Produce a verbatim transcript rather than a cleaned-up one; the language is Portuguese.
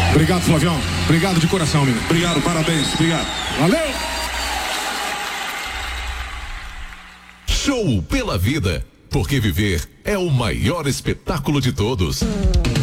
Obrigado, Flavião. Obrigado de coração, menino. Obrigado, parabéns, obrigado. Valeu! Show pela vida, porque viver é o maior espetáculo de todos.